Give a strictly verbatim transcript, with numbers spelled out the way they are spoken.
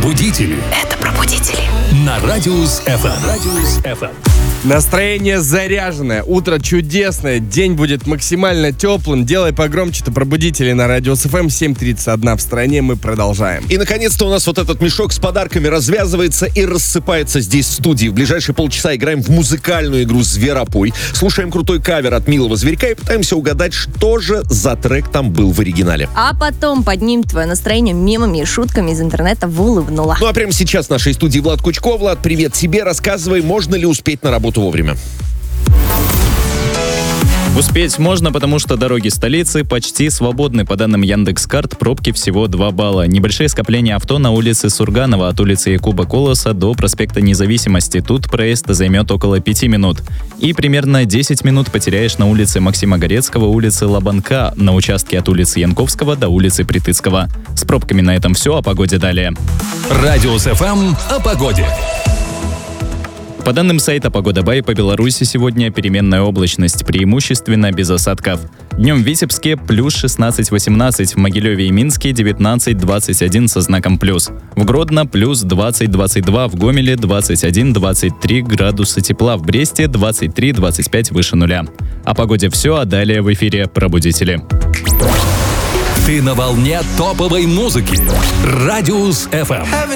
Пробудители. Это пробудители. На Радиус эф эм. Радиус эф эм. Настроение заряженное, утро чудесное, день будет максимально теплым. Делай погромче-то пробудители на Радиус эф эм. семь тридцать один в стране, мы продолжаем. И, наконец-то, у нас вот этот мешок с подарками развязывается и рассыпается здесь в студии. В ближайшие полчаса играем в музыкальную игру «Зверопой». Слушаем крутой кавер от милого зверька и пытаемся угадать, что же за трек там был в оригинале. А потом поднимем твое настроение мемами и шутками из интернета в улыбнула. Ну а прямо сейчас в нашей студии Влад Кучко. Влад, привет тебе. Рассказывай, можно ли успеть на работу вовремя? Успеть можно, потому что дороги столицы почти свободны. По данным Яндекс.Карт, пробки всего два балла. Небольшие скопления авто на улице Сурганова от улицы Якуба Колоса до проспекта Независимости. Тут проезд займет около пяти минут. И примерно десять минут потеряешь на улице Максима Горецкого, улице Лобанка, на участке от улицы Янковского до улицы Притыцкого. С пробками на этом все, о погоде далее. Радиус эф эм о погоде. По данным сайта «Погода.бай», по Беларуси сегодня переменная облачность, преимущественно без осадков. Днем в Витебске плюс шестнадцать восемнадцать, в Могилеве и Минске девятнадцать двадцать один со знаком плюс. В Гродно плюс двадцать двадцать два, в Гомеле двадцать один двадцать три градуса тепла, в Бресте двадцать три двадцать пять выше нуля. О погоде все, а далее в эфире «Пробудители». Ты на волне топовой музыки. Радиус эф эм.